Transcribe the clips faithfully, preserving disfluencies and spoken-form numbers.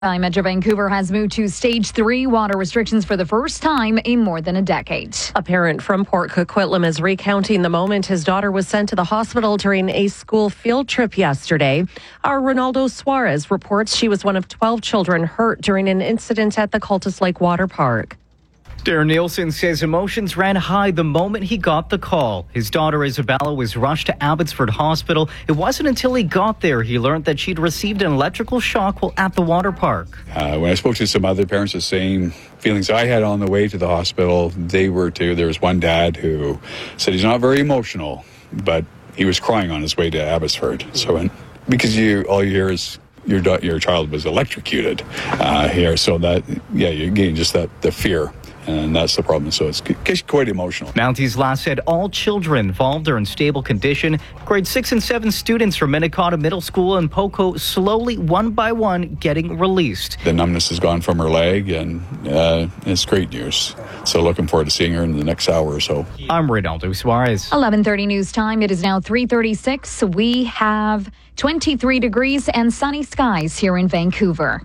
Metro Vancouver has moved to stage three water restrictions for the first time in more than a decade. A parent from Port Coquitlam is recounting the moment his daughter was sent to the hospital during a school field trip yesterday. Our Ronaldo Suarez reports she was one of twelve children hurt during an incident at the Cultus Lake Water Park. Darren Nielsen says emotions ran high the moment he got the call. His daughter Isabella was rushed to Abbotsford Hospital. It wasn't until he got there he learned that she'd received an electrical shock while at the water park. Uh, when I spoke to some other parents, the same feelings I had on the way to the hospital, they were too. There was one dad who said he's not very emotional, but he was crying on his way to Abbotsford. So, and because you all you hear is your your child was electrocuted uh, here, so that yeah, you gain just that the fear. And that's the problem. So it's quite emotional. Mounties last said all children involved are in stable condition. Grade six and seven students from Minnetonka Middle School and Poco slowly, one by one, getting released. The numbness has gone from her leg, and uh, it's great news. So looking forward to seeing her in the next hour or so. I'm Ronaldo Suarez. eleven thirty news time. It is now three thirty-six. We have twenty-three degrees and sunny skies here in Vancouver.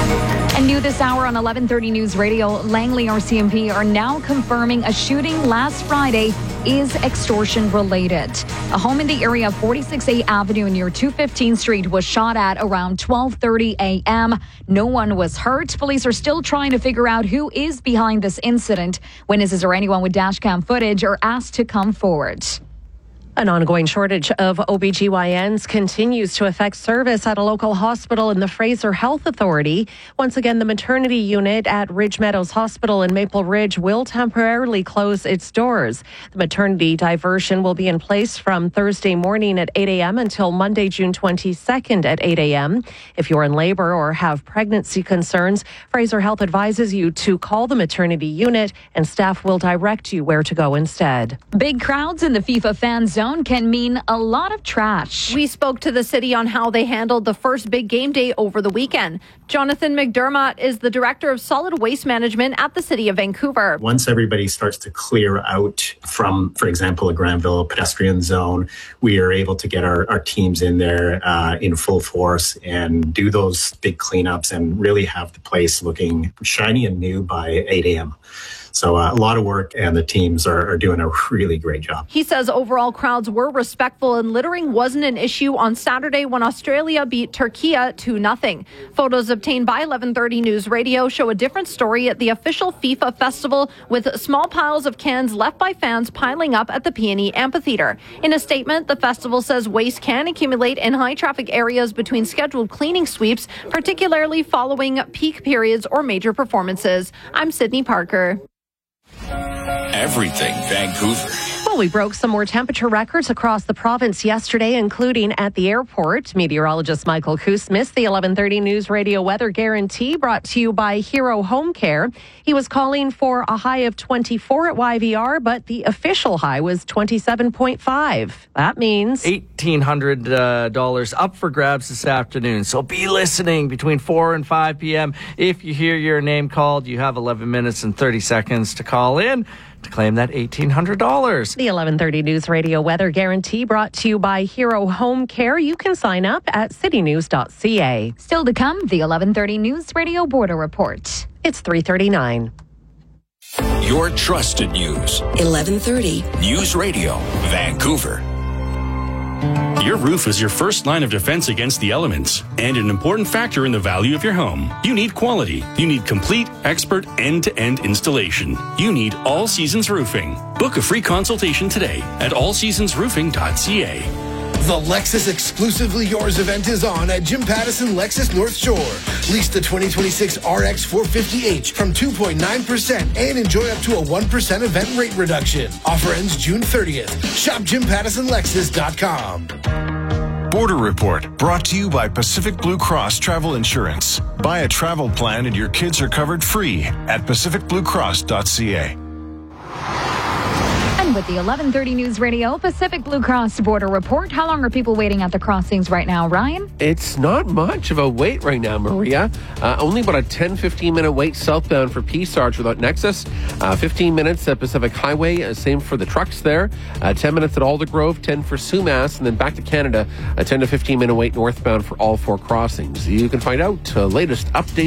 And new this hour on eleven thirty News Radio, Langley R C M P are now confirming a shooting last Friday is extortion related. A home in the area of forty-six A Avenue near two fifteenth Street was shot at around twelve thirty a.m. No one was hurt. Police are still trying to figure out who is behind this incident. Witnesses or anyone with dashcam footage are asked to come forward. An ongoing shortage of O B G Y Ns continues to affect service at a local hospital in the Fraser Health Authority. Once again, the maternity unit at Ridge Meadows Hospital in Maple Ridge will temporarily close its doors. The maternity diversion will be in place from Thursday morning at eight a.m. until Monday, June twenty-second at eight a.m. If you're in labor or have pregnancy concerns, Fraser Health advises you to call the maternity unit and staff will direct you where to go instead. Big crowds in the FIFA fan zone can mean a lot of trash. We spoke to the city on how they handled the first big game day over the weekend. Jonathan McDermott is the director of solid waste management at the city of Vancouver. Once everybody starts to clear out from, for example, a Granville pedestrian zone, we are able to get our, our teams in there uh, in full force and do those big cleanups and really have the place looking shiny and new by eight a.m. So uh, a lot of work, and the teams are, are doing a really great job. He says overall crowds were respectful and littering wasn't an issue on Saturday when Australia beat Turkey two nothing. Photos obtained by eleven thirty News Radio show a different story at the official FIFA festival with small piles of cans left by fans piling up at the P and E Amphitheatre. In a statement, the festival says waste can accumulate in high traffic areas between scheduled cleaning sweeps, particularly following peak periods or major performances. I'm Sydney Parker. Everything Vancouver. Well, we broke some more temperature records across the province yesterday, including at the airport. Meteorologist Michael Kousmis, the eleven thirty News Radio Weather Guarantee, brought to you by Hero Home Care. He was calling for a high of twenty-four at Y V R, but the official high was twenty-seven point five. That means eighteen hundred dollars uh, up for grabs this afternoon. So be listening between four and five p.m. If you hear your name called, you have eleven minutes and thirty seconds to call in to claim that eighteen hundred dollars. The eleven thirty News Radio Weather Guarantee brought to you by Hero Home Care. You can sign up at city news dot c a. Still to come, the eleven thirty News Radio Border Report. It's three thirty-nine. Your trusted news. eleven thirty News Radio, Vancouver. Your roof is your first line of defense against the elements and an important factor in the value of your home. You need quality. You need complete, expert, end-to-end installation. You need All Seasons Roofing. Book a free consultation today at all seasons roofing dot c a. The Lexus Exclusively Yours event is on at Jim Pattison Lexus North Shore. Lease the twenty twenty-six R X four fifty H from two point nine percent and enjoy up to a one percent event rate reduction. Offer ends June thirtieth. Shop jim pattison lexus dot com. Border Report, brought to you by Pacific Blue Cross Travel Insurance. Buy a travel plan and your kids are covered free at pacific blue cross dot c a. Ryan with the eleven thirty News Radio Pacific Blue Cross Border Report. How long are people waiting at the crossings right now, Ryan? It's not much of a wait right now, Maria. Uh, only about a ten, fifteen minute wait southbound for Peace Arch without Nexus. Uh, fifteen minutes at Pacific Highway, uh, same for the trucks there. Uh, ten minutes at Aldergrove, ten for Sumas, and then back to Canada, a ten to fifteen minute wait northbound for all four crossings. You can find out uh, latest updates